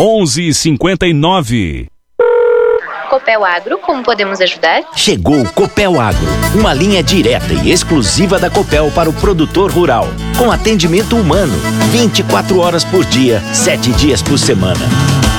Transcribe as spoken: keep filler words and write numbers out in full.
onze cinquenta e nove. Copel Agro, como podemos ajudar? Chegou o Copel Agro, uma linha direta e exclusiva da Copel para o produtor rural, com atendimento humano, vinte e quatro horas por dia, sete dias por semana.